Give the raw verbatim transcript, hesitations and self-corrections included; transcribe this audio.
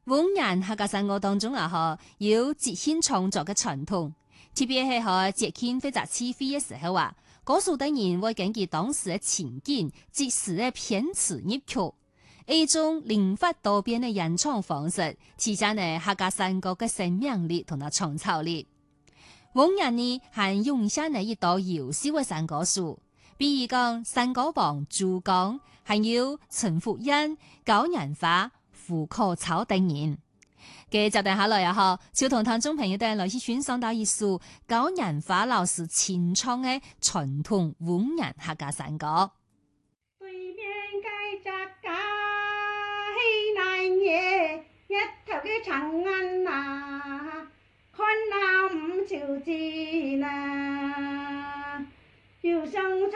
文人客家生活当中啊，嗬有即興創作嘅傳統，特別係喺節慶或者起飛嘅時候啊，歌手等人會根據當時嘅情景，即時嘅編詞入曲，一種靈活多變嘅演唱方式，體現呢客家山歌嘅生命力同埋創造力。文人呢係用上呢一道優秀嘅山歌書，比如講山歌王朱剛，還有陳福恩、高人花、胡可草等人。嘅就等下來啊！嗬，小同聽眾朋友哋來去欣賞到一首高人花老師清唱嘅傳統文人客家山歌。 對面街窄街那夜，一頭嘅長安呐，看那五朝字呐，要上。